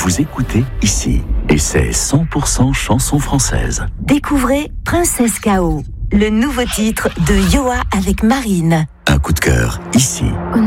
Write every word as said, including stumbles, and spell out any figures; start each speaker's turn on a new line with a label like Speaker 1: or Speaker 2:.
Speaker 1: vous écoutez ici. Et c'est cent pour cent chanson française.
Speaker 2: Découvrez Princesse K O, le nouveau titre de Yoa avec Marine.
Speaker 1: Un coup de cœur ici.
Speaker 2: On